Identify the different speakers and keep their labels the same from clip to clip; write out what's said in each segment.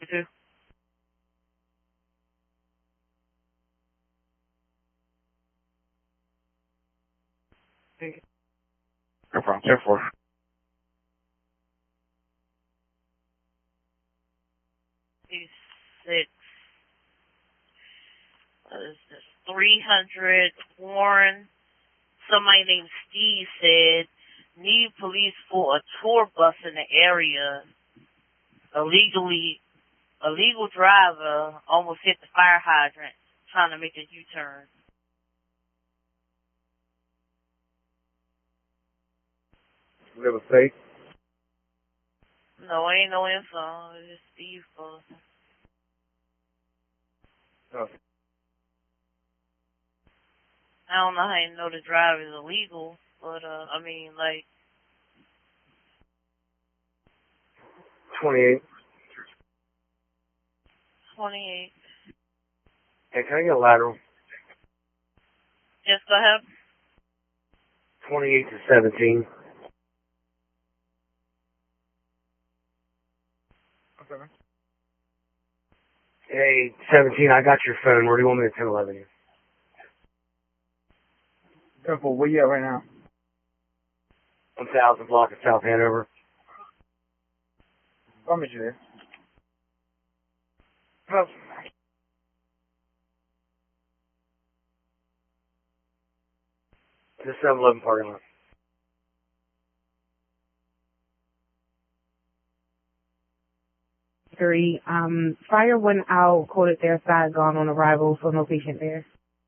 Speaker 1: 2.
Speaker 2: No problem. 10-4.
Speaker 1: Six. 300 Warren. Somebody named Steve said, need police for a tour bus in the area. Illegal driver almost hit the fire hydrant trying to make a U-turn.
Speaker 2: We have a fake?
Speaker 1: No, ain't no info. It's just Steve posting.
Speaker 2: Okay.
Speaker 1: I don't know how you know the drive is illegal, but,
Speaker 2: 28.
Speaker 1: 28.
Speaker 2: Hey, can I get a lateral?
Speaker 1: Yes, go ahead.
Speaker 2: 28 to 17. Okay. Hey, 17, I got your phone. Where do you want me to 10-11 you?
Speaker 3: Careful, where you at right now?
Speaker 2: 1000 block of South Hanover.
Speaker 3: I'll meet you there.
Speaker 2: Oh. The 7-Eleven parking lot.
Speaker 4: Fire went out, quoted their side, gone on arrival, so no patient there.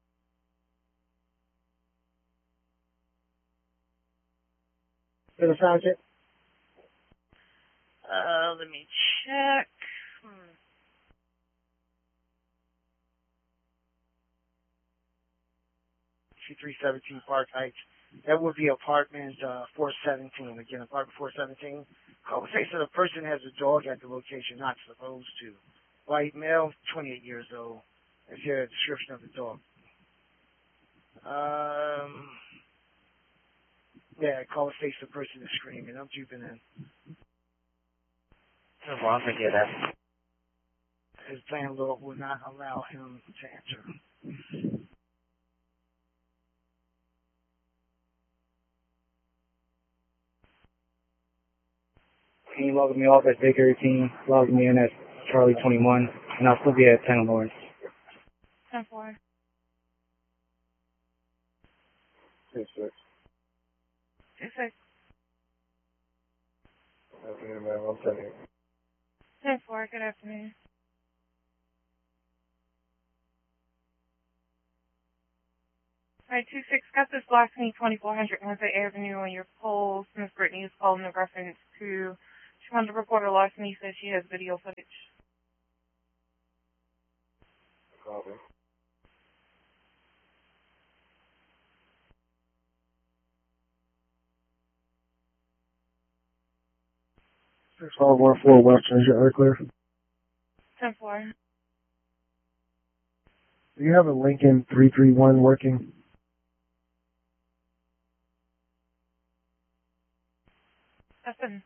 Speaker 3: For the sound check?
Speaker 1: Let me check.
Speaker 3: 2317 Park Heights. That would be apartment 417. Again, apartment 417. Say so the person has a dog at the location, not supposed to. White male, 28 years old. That's your description of the dog. Yeah, call face the person is screaming. I'm jumping in.
Speaker 2: Well, I'm going to get that.
Speaker 3: His landlord will not allow him to enter.
Speaker 5: Can you log me off at Baker 18, log me in at Charlie 21, and I'll still be at 10 Lawrence.
Speaker 1: 10-4.
Speaker 2: 6-6.
Speaker 1: 6-6.
Speaker 2: Afternoon, ma'am. I'm sending it.
Speaker 1: 10-4, good afternoon. Alright, 2-6, got this block me 2400 North Avenue on your poll. Miss Brittany is calling in reference to, she wanted to report a larceny, says she has video footage.
Speaker 2: Copy.
Speaker 3: Six 514 Western, is your air clear?
Speaker 1: 10-4.
Speaker 3: Do you have a Lincoln 331 working?
Speaker 1: That's in.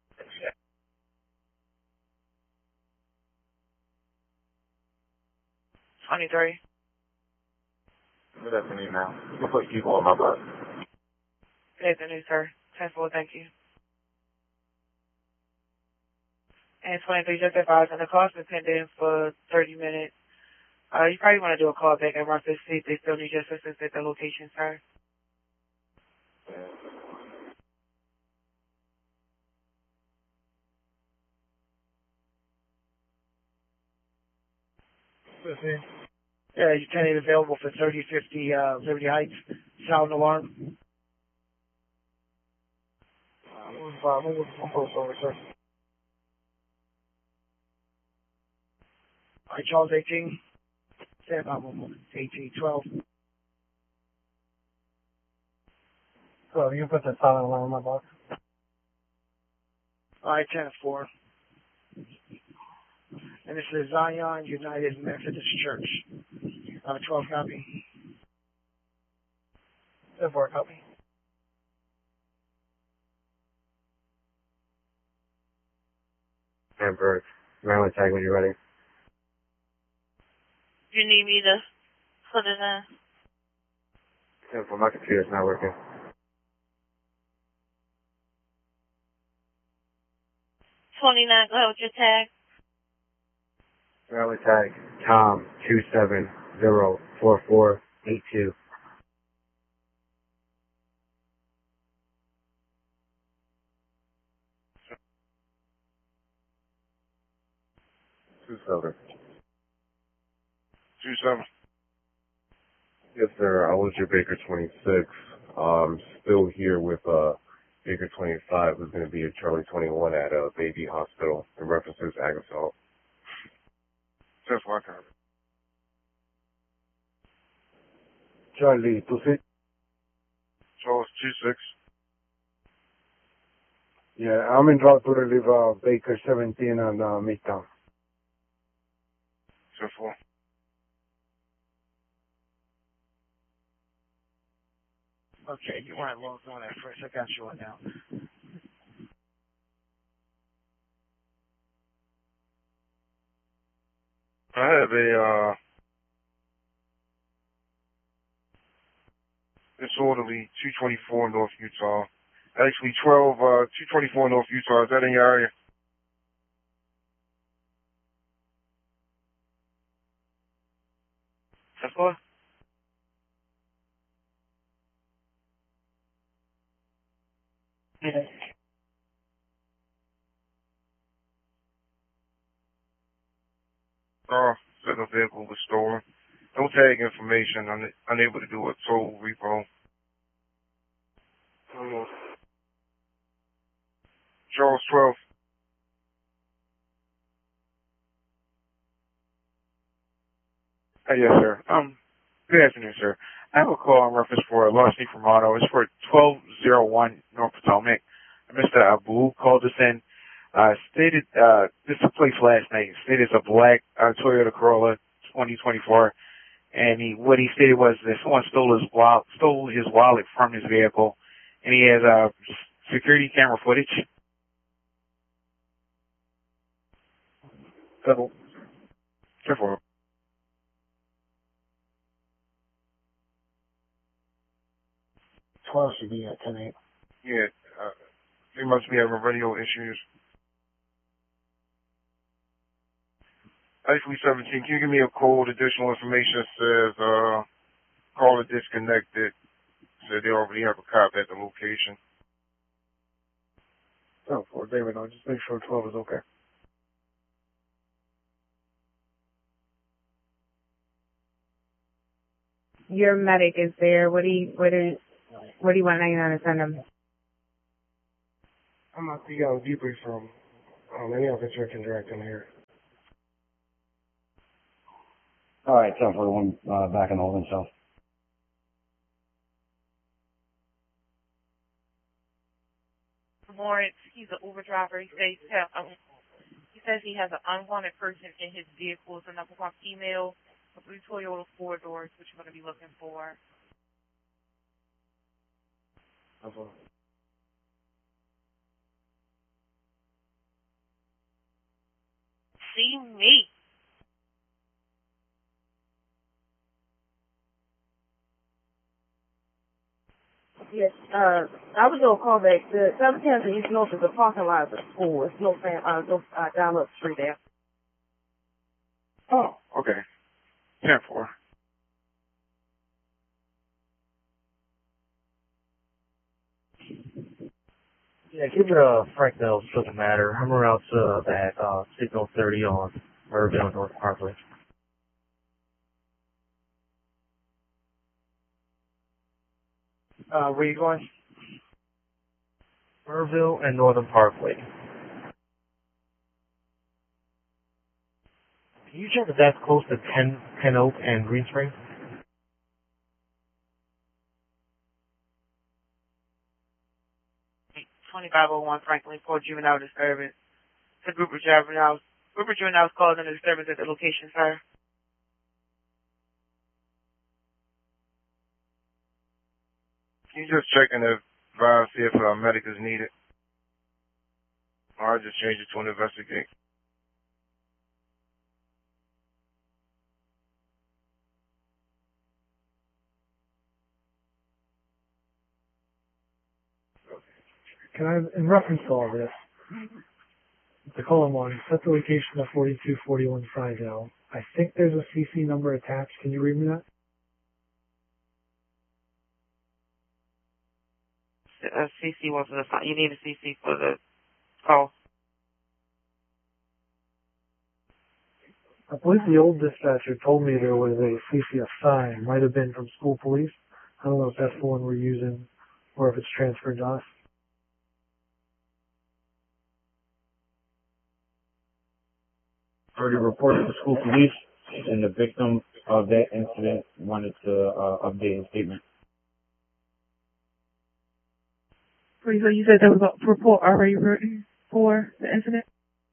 Speaker 1: $23.
Speaker 2: Good afternoon, ma'am. You can put people on my bus.
Speaker 1: Good afternoon, sir. 10-4, thank you. And 23, just advised, and the call's been pending for 30 minutes. You probably want to do a call back and run to see if they still need your assistance at the location, sir.
Speaker 3: Yeah, you can available for 3050 Liberty Heights. Sound alarm. I'm post over, sir. All right, Charles 18. Say about 18, 12. Well, you can put the silent alarm in my box. All right, 10-4. And this is Zion United Methodist Church. 12 copy. 10-4 copy.
Speaker 2: Hamburg. Maryland tag when you're ready.
Speaker 1: Do you need me to put it in?
Speaker 2: Yeah, for my computer's not working.
Speaker 1: 29, go ahead with your tag.
Speaker 2: Maryland tag Tom 2704482. $2.7.
Speaker 6: 2-7.
Speaker 2: Yes, sir. I was your Baker 26. Still here with Baker 25, who's going to be at Charlie 21 at Baby Hospital in references to ag assault.
Speaker 6: 10-4, I copy.
Speaker 7: Charlie 26.
Speaker 6: Charles 2-6.
Speaker 7: Yeah, I'm en route to relieve Baker 17 on Midtown.
Speaker 6: 10-4.
Speaker 3: Okay, you weren't logged on at first. I got you on now.
Speaker 6: I have a disorderly 224 North Utah. Actually 224 North Utah. Is that in your area?
Speaker 3: That's what? Yeah.
Speaker 6: Said the vehicle was stolen. No tag information. Unable to do a total repo. Charles 12.
Speaker 8: Yes, sir. Good afternoon, sir. I have a call in reference for a lost from auto. It's for 1201 North Potomac. Mr. Abu called us in. Stated this took place last night. Stated it's a black Toyota Corolla 2024, and what he stated was that someone stole his wallet from his vehicle, and he has security camera footage. Careful.
Speaker 3: 12 should be at 10-8.
Speaker 6: Yeah. They must be having radio issues. Actually 17. Can you give me a code? Additional information says caller disconnected. Said they already have a cop at the location.
Speaker 7: Oh, for David, I'll just make sure 12 is okay.
Speaker 4: Your medic is there. What do you want 99 to send him?
Speaker 7: I'm not the debrief from any officer can direct him here.
Speaker 5: All right, 1041 back in holding cell.
Speaker 1: Lawrence, he's an Uber driver. He says he has an unwanted person in his vehicle. It's another one email. A blue Toyota 4 doors, which you're going to be looking for. See me.
Speaker 4: Yes, I was going to call back. The 710 East North is a parking lot of the school. It's no down up the street there.
Speaker 8: Oh, okay. 10-4.
Speaker 5: Yeah, give it a Frank Mills, doesn't matter. I'm around at Signal 30 on Merville, North Parkway.
Speaker 3: Where you going?
Speaker 5: Merville and Northern Parkway. Can you check if that's close to 10 Oak and Green Spring?
Speaker 3: 2501 Franklin for juvenile disturbance. The group of juveniles causing a disturbance at the location, sir.
Speaker 6: Can you just check and advise, see if a medic is needed? Or I'll just change it to an investigate.
Speaker 9: can I, in reference to all this, the column one, set the location of 4241 Friedel. I think there's a CC number attached. Can you read me that?
Speaker 10: CC wasn't assigned. You need a CC for the call.
Speaker 9: I believe the old dispatcher told me there was a CC assigned. Might have been from school police. I don't know if that's the one we're using or if it's transferred to us.
Speaker 11: Already reported to school police, and the victim of that incident wanted to update his statement.
Speaker 1: So you said there was a report already written for the incident?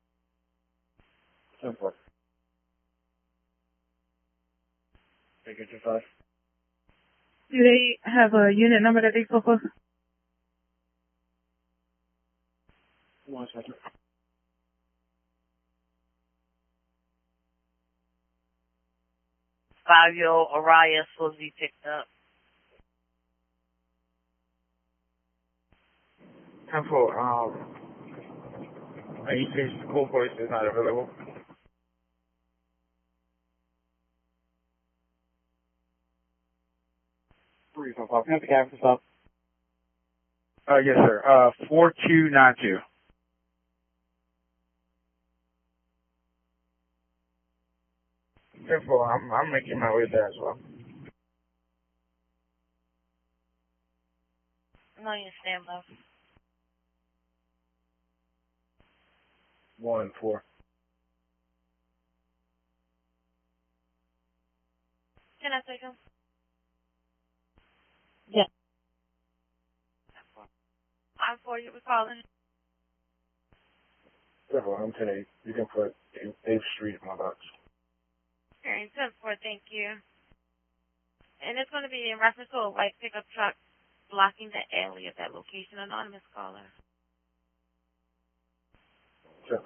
Speaker 11: Simple. Take it to 5.
Speaker 1: Do they have a unit number that they spoke with?
Speaker 11: 1 second.
Speaker 10: 5-year-old Araya supposed to be picked up.
Speaker 8: 10-4, you say school police is not available?
Speaker 11: Can I have the captain stop?
Speaker 8: Yes, sir. 4292. Therefore, I'm making my way there as well.
Speaker 10: No, you stand by.
Speaker 2: 1-4.
Speaker 10: Can I take him?
Speaker 1: Yeah.
Speaker 10: I'm 4, you were calling.
Speaker 2: Therefore, I'm 10-8. You can put Dave Street in my box.
Speaker 10: Alright, 10-4, thank you. And it's going to be in reference to a white pickup truck blocking the alley at that location. Anonymous caller.
Speaker 2: 10-4.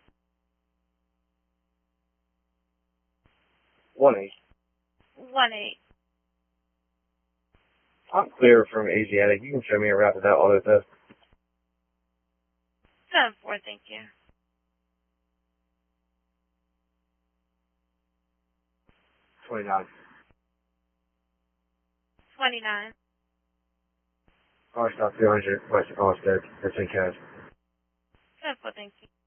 Speaker 2: 1-8.
Speaker 10: 1-8.
Speaker 2: I'm clear from Asiatic. You can show me a route without auto test.
Speaker 10: 10-4, thank you.
Speaker 2: 29.
Speaker 10: 29.
Speaker 2: Car stop 200, West Allstead. That's in cash.
Speaker 10: 10-4, thank you.